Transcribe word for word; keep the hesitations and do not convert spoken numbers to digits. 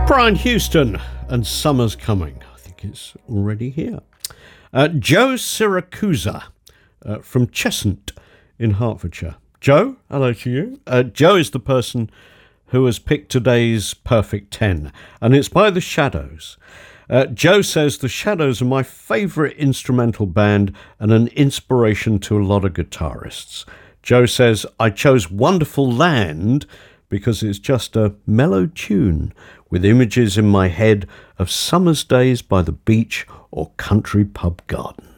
Brian Houston and Summer's Coming. I think it's already here. Uh, Joe Siracusa uh, from Cheshunt in Hertfordshire. Joe, hello to you. Uh, Joe is the person who has picked today's perfect ten, and it's by The Shadows. Uh, Joe says The Shadows are my favourite instrumental band and an inspiration to a lot of guitarists. Joe says, I chose Wonderful Land because it's just a mellow tune with images in my head of summer's days by the beach or country pub garden.